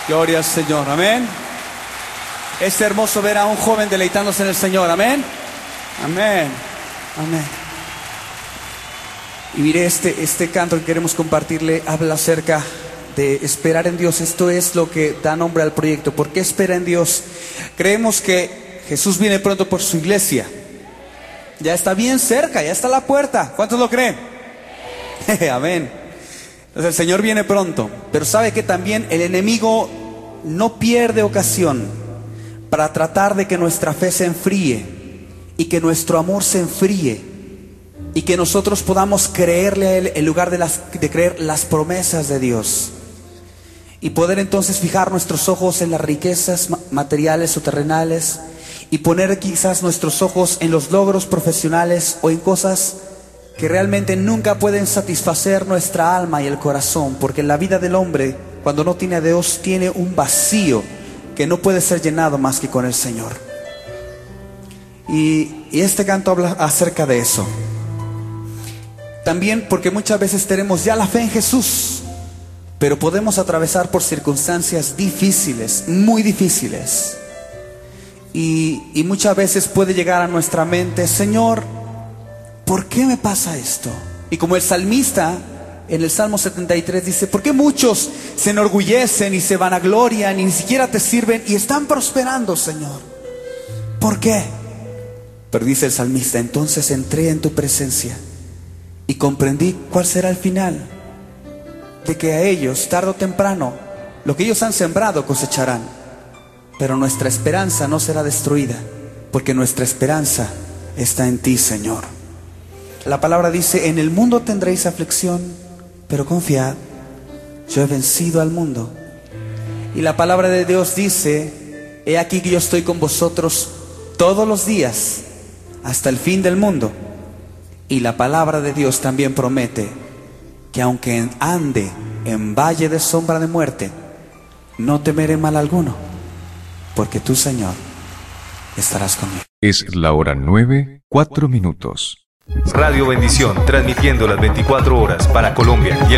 Gloria al Señor, amén. Es hermoso ver a un joven deleitándose en el Señor, amén. Amén, amén. Y mire, este canto que queremos compartirle habla acerca de esperar en Dios. Esto es lo que da nombre al proyecto. ¿Por qué espera en Dios? Creemos que Jesús viene pronto por su iglesia. Ya está bien cerca, ya está a la puerta. ¿Cuántos lo creen? Amén. Entonces el Señor viene pronto. Pero sabe que también el enemigo no pierde ocasión para tratar de que nuestra fe se enfríe y que nuestro amor se enfríe y que nosotros podamos creerle a Él en lugar de creer las promesas de Dios, y poder entonces fijar nuestros ojos en las riquezas materiales o terrenales y poner quizás nuestros ojos en los logros profesionales o en cosas que realmente nunca pueden satisfacer nuestra alma y el corazón, porque la vida del hombre, cuando no tiene a Dios, tiene un vacío que no puede ser llenado más que con el Señor. Y este canto habla acerca de eso. También porque muchas veces tenemos ya la fe en Jesús, pero podemos atravesar por circunstancias difíciles, muy difíciles. Y muchas veces puede llegar a nuestra mente: Señor, ¿por qué me pasa esto? Y como el salmista en el Salmo 73 dice: ¿por qué muchos se enorgullecen y se vanaglorian y ni siquiera te sirven y están prosperando, Señor? ¿Por qué? Pero dice el salmista: entonces entré en tu presencia y comprendí cuál será el final, de que a ellos, tarde o temprano, lo que ellos han sembrado cosecharán. Pero nuestra esperanza no será destruida, porque nuestra esperanza está en ti, Señor. La palabra dice: en el mundo tendréis aflicción, pero confiad, yo he vencido al mundo. Y la palabra de Dios dice: he aquí que yo estoy con vosotros todos los días, hasta el fin del mundo. Y la palabra de Dios también promete que aunque ande en valle de sombra de muerte, no temeré mal alguno, porque tú, Señor, estarás conmigo. Es la hora 9:04. Radio Bendición, transmitiendo las 24 horas para Colombia y el